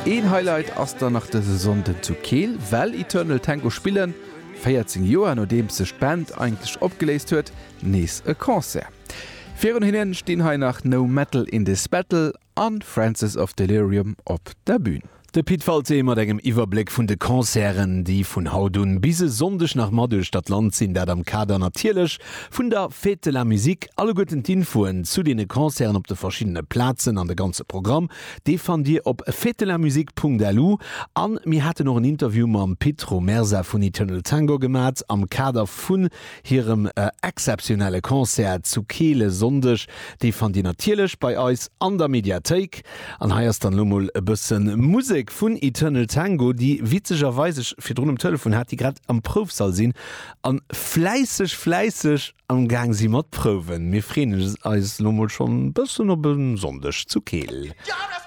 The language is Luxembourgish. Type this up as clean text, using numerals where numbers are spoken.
Ein Highlight ass da nach der Saison den zu Kehl, well Eternal Tango spielen, 14 Joer no dem sech Band eigentlich opgeleist huet, nees e Konzert. Fer hinnen stehen hai nach No Metal in this Battle an Francis of Delirium op der Bühne. De Piet Falze mat engem Iwerblick vun de Konzeren, die vun Hautun bise sondech nach Madel Stadt Land sinn, dat am Kader natierlech vun der Fete la Musik alle goten Infoen zu dene Konzeren op de verschiedene Plazen an de ganze Programm, de fan Dir op fetelamusik.delu an mir hatte noch ein Interview mam Pietro Mersa vun Eternal Tango gemat am Kader vun hirem exceptionelle Konzert zu Kehle sondech, de fan Di natierlech bei eus an der Mediathek an heiers dann Lummel e bëssen Musik vun Eternal Tango, die witzigerweise fir run am Telefon hat, die grad am Profsaal sinn an fleißig am Gang sie mat prowen. Mir freen als Lummel schon bëssen op sondech zu Kehl.